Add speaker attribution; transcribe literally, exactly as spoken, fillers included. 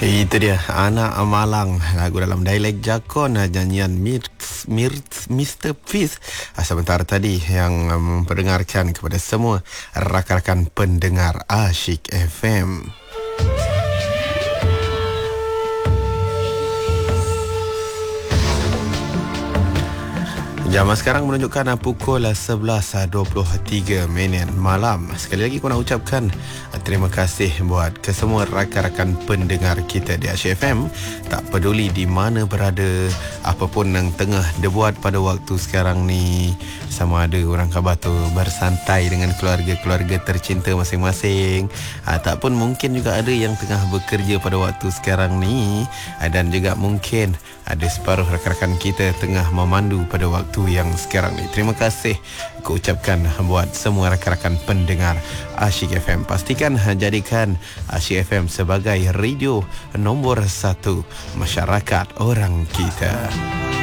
Speaker 1: Itu dia Anak Malang, lagu dalam dialek Jakon, nyanyian Mir, Mir, mister Fizz. Sementara tadi yang memperdengarkan kepada semua rakan-rakan pendengar Asyik F M. Jam sekarang menunjukkan pukul sebelas dua puluh tiga minit malam. Sekali lagi aku nak ucapkan terima kasih buat kesemua rakan-rakan pendengar kita di Asyik F M. Tak peduli di mana berada, apapun yang tengah dibuat pada waktu sekarang ni, sama ada orang khabar tu bersantai dengan keluarga-keluarga tercinta masing-masing, ataupun mungkin juga ada yang tengah bekerja pada waktu sekarang ni, dan juga mungkin ada separuh rakan-rakan kita tengah memandu pada waktu yang sekarang ni. Terima kasih aku ucapkan buat semua rakan-rakan pendengar Asyik F M. Pastikan jadikan Asyik F M sebagai radio nombor satu masyarakat orang kita.